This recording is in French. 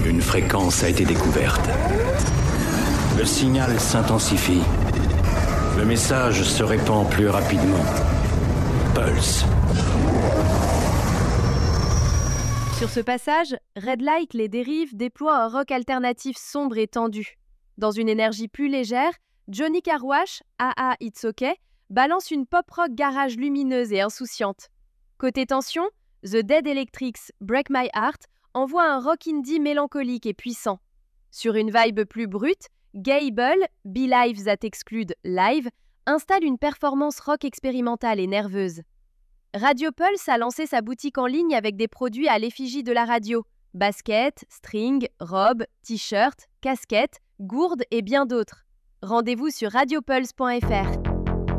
Une fréquence a été découverte. Le signal s'intensifie. Le message se répand plus rapidement. Pulse. Sur ce passage, Red Light Les Dérives déploie un rock alternatif sombre et tendu. Dans une énergie plus légère, Johnny Carwash, AA It's OK, balance une pop-rock garage lumineuse et insouciante. Côté tension, The Dead Electrics Break My Heart envoie un rock indie mélancolique et puissant. Sur une vibe plus brute, Gable, Be Live That Exclude Live, installe une performance rock expérimentale et nerveuse. Radio Pulse a lancé sa boutique en ligne avec des produits à l'effigie de la radio. Baskets, strings, robes, t-shirts, casquettes, gourdes et bien d'autres. Rendez-vous sur radiopulse.fr.